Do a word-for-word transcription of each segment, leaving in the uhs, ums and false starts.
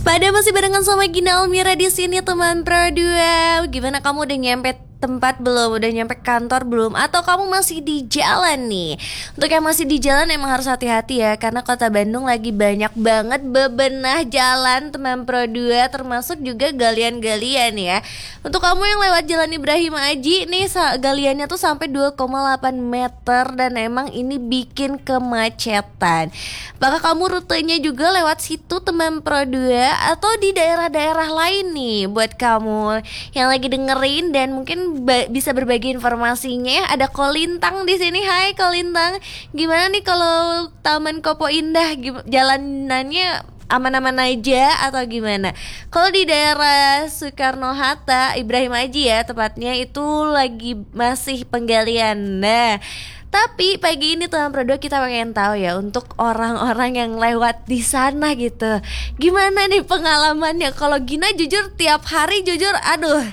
Pada masih barengan sama Gina Almira di sini teman Pro dua. Gimana kamu udah nyampe tempat belum? Udah nyampe kantor belum? Atau kamu masih di jalan nih? Untuk yang masih di jalan emang harus hati-hati ya, karena kota Bandung lagi banyak banget bebenah jalan teman Pro dua, termasuk juga galian-galian ya. Untuk kamu yang lewat Jalan Ibrahim Aji nih, galiannya tuh sampai dua koma delapan meter dan emang ini bikin kemacetan. Bahkan kamu rutenya juga lewat situ teman Pro dua atau di daerah-daerah lain nih buat kamu yang lagi dengerin dan mungkin ba- bisa berbagi informasinya. Ada Kolintang di sini. Hai Kolintang, gimana nih kalau Taman Kopo Indah? Gim- jalanannya aman-aman aja atau gimana? Kalau di daerah Soekarno Hatta, Ibrahim Aji ya tepatnya, itu lagi masih penggalian. Nah, tapi pagi ini teman Pro dua kita pengen tahu ya, untuk orang-orang yang lewat di sana gitu, gimana nih pengalamannya? Kalau Gina jujur tiap hari jujur aduh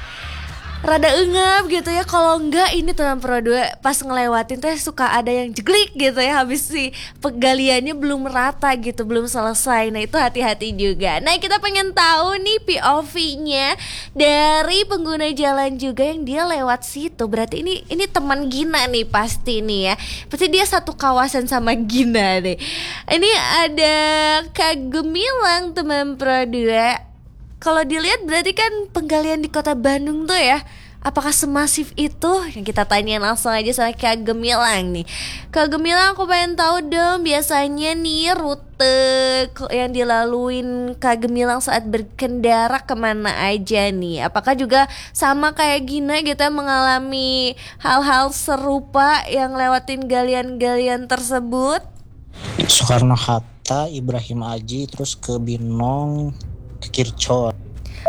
rada engap gitu ya. Kalau enggak ini teman Pro dua pas ngelewatin tuh suka ada yang jeglik gitu ya, habis si penggaliannya belum rata gitu, belum selesai. Nah itu hati-hati juga. Nah kita pengen tahu nih P O V-nya dari pengguna jalan juga yang dia lewat situ. Berarti ini ini teman Gina nih pasti nih ya. Pasti dia satu kawasan sama Gina deh. Ini ada Kak Gemilang teman Pro dua. Kalau dilihat berarti kan penggalian di kota Bandung tuh ya, apakah semasif itu? Yang kita tanyain langsung aja sama Kak Gemilang nih. Kak Gemilang, aku pengen tahu dong, biasanya nih rute yang dilaluin Kak Gemilang saat berkendara kemana aja nih? Apakah juga sama kayak Gina gitu ya, mengalami hal-hal serupa yang lewatin galian-galian tersebut? Soekarno Hatta, Ibrahim Aji, terus ke Binong, ke Kircon.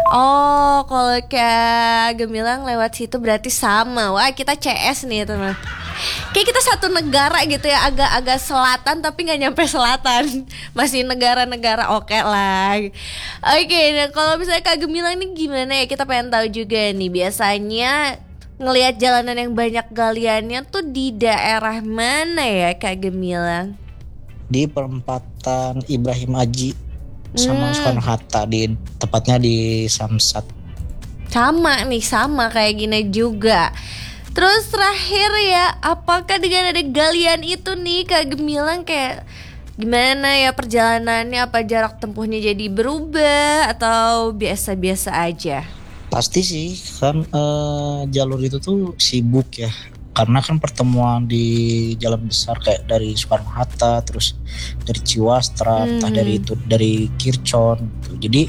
Oh, kalau Kak Gemilang lewat situ berarti sama. Wah, kita C S nih teman. Kayak kita satu negara gitu ya, agak-agak selatan tapi nggak nyampe selatan. Masih negara-negara oke lah. Oke, nah kalau misalnya Kak Gemilang ini gimana ya? Kita pengen tahu juga nih. Biasanya ngelihat jalanan yang banyak galiannya tuh di daerah mana ya Kak Gemilang? Di perempatan Ibrahim Aji sama Hmm. Soekarno Hatta, di tepatnya di Samsat. Sama nih, sama kayak gini juga. Terus terakhir ya, apakah dengan ada galian itu nih Kak Gemilang kayak gimana ya perjalanannya? Apa jarak tempuhnya jadi berubah atau biasa-biasa aja? Pasti sih kan eh, jalur itu tuh sibuk ya, karena kan pertemuan di jalan besar kayak dari Soekarno Hatta, terus dari Ciwastra, Hmm. entah dari itu dari Kircon gitu. Jadi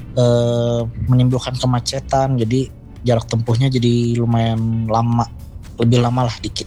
eh, menimbulkan kemacetan, jadi jarak tempuhnya jadi lumayan lama, lebih lama lah dikit.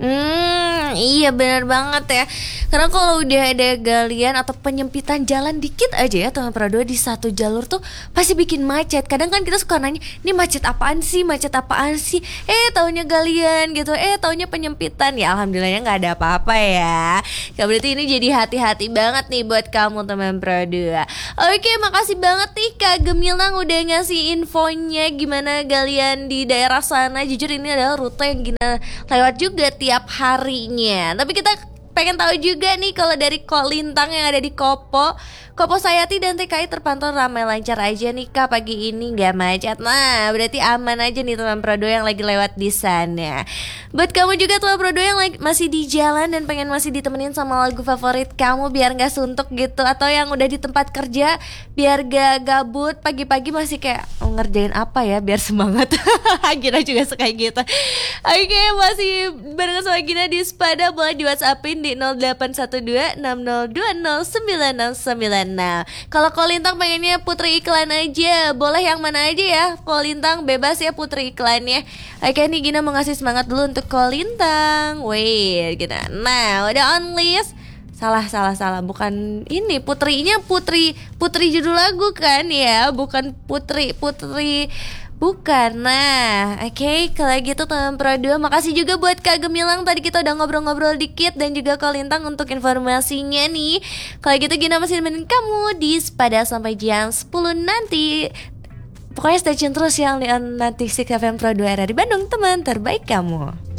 Hmm, iya benar banget ya. Karena kalau udah ada galian atau penyempitan jalan dikit aja ya teman Pro dua di satu jalur tuh pasti bikin macet. Kadang kan kita suka nanya, ini macet apaan sih, macet apaan sih? Eh taunya galian gitu, eh taunya penyempitan. Ya alhamdulillahnya nggak ada apa-apa ya. Ya berarti ini jadi hati-hati banget nih buat kamu teman Pro dua. Oke, makasih banget nih Kak Gemilang udah ngasih infonya gimana galian di daerah sana. Jujur ini adalah rute yang Gina lewat juga tiap harinya. Tapi kita pengen tahu juga nih kalau dari Kolintang yang ada di Kopo, Kopo Sayati dan T K I terpantau ramai lancar aja nih Kak pagi ini, nggak macet. Nah berarti aman aja nih teman Pro dua yang lagi lewat di sana. Buat kamu juga teman Pro dua yang lagi, masih di jalan dan pengen masih ditemenin sama lagu favorit kamu biar nggak suntuk gitu, atau yang udah di tempat kerja biar gak gabut pagi-pagi masih kayak oh, ngerjain apa ya biar semangat. Gina juga suka gitu. Oke, masih barengan sama Gina di Spada. Boleh di WhatsAppin di nol delapan satu dua enam nol dua nol sembilan nol sembilan nol. Kalau Kolintang pengennya putri iklan aja, boleh yang mana aja ya Kolintang, bebas ya putri iklannya. Oke nih Gina mau ngasih semangat dulu untuk Kolintang. Wait gitu. Nah udah on list. Salah salah salah bukan ini, putrinya putri putri judul lagu kan ya, bukan putri putri bukan. Nah oke okay, kalau gitu teman Pro dua, makasih juga buat Kak Gemilang. Tadi kita udah ngobrol-ngobrol dikit, dan juga Kolintang untuk informasinya nih. Kalau gitu Gina masih nemenin kamu di Spada sampai jam sepuluh nanti. Pokoknya stay tune terus yang nanti Six F M Pro dua R R di Bandung, teman terbaik kamu.